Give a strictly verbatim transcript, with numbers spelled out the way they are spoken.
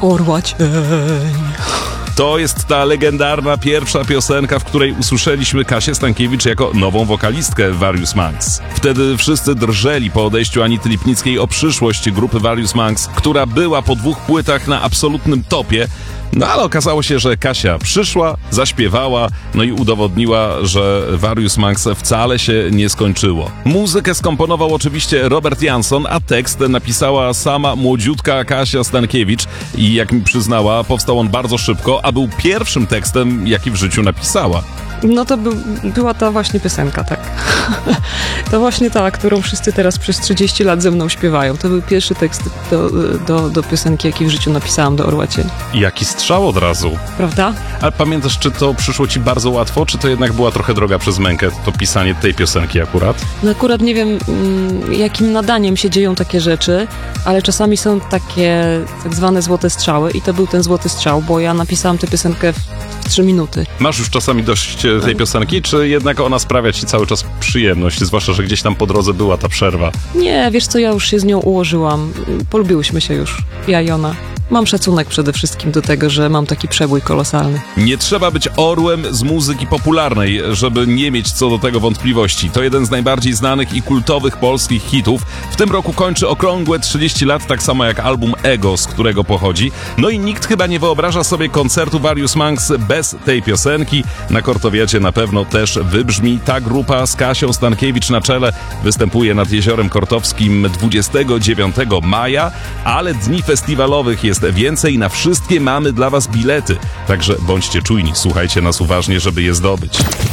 Orła cień. To jest ta legendarna pierwsza piosenka, w której usłyszeliśmy Kasię Stankiewicz jako nową wokalistkę Various Monks. Wtedy wszyscy drżeli po odejściu Anity Lipnickiej o przyszłość grupy Various Monks, która była po dwóch płytach na absolutnym topie. No ale okazało się, że Kasia przyszła, zaśpiewała, no i udowodniła, że Various Monks wcale się nie skończyło. Muzykę skomponował oczywiście Robert Jansson, a tekst napisała sama młodziutka Kasia Stankiewicz i jak mi przyznała, powstał on bardzo szybko, a był pierwszym tekstem, jaki w życiu napisała. No to był, była ta właśnie piosenka, tak. To właśnie ta, którą wszyscy teraz przez trzydzieści lat ze mną śpiewają. To był pierwszy tekst do, do, do piosenki, jaki w życiu napisałam, do Orła cień. Jaki strzał od razu. Prawda? Ale pamiętasz, czy to przyszło ci bardzo łatwo, czy to jednak była trochę droga przez mękę, to pisanie tej piosenki akurat? No akurat nie wiem, jakim nadaniem się dzieją takie rzeczy, ale czasami są takie tak zwane złote strzały i to był ten złoty strzał, bo ja napisałam tę piosenkę w trzy minuty. Masz już czasami dość tej piosenki, czy jednak ona sprawia ci cały czas przyjemność, zwłaszcza, że gdzieś tam po drodze była ta przerwa? Nie, wiesz co, ja już się z nią ułożyłam. Polubiłyśmy się już, ja i ona. Mam szacunek przede wszystkim do tego, że mam taki przebój kolosalny. Nie trzeba być orłem z muzyki popularnej, żeby nie mieć co do tego wątpliwości. To jeden z najbardziej znanych i kultowych polskich hitów. W tym roku kończy okrągłe trzydzieści lat, tak samo jak album Ego, z którego pochodzi. No i nikt chyba nie wyobraża sobie koncertu Various Monks bez tej piosenki. Na Kortowiacie na pewno też wybrzmi. Ta grupa z Kasią Stankiewicz na czele występuje nad Jeziorem Kortowskim dwudziestego dziewiątego maja, ale dni festiwalowych jest więcej, na wszystkie mamy dla was bilety. Także bądźcie czujni, słuchajcie nas uważnie, żeby je zdobyć.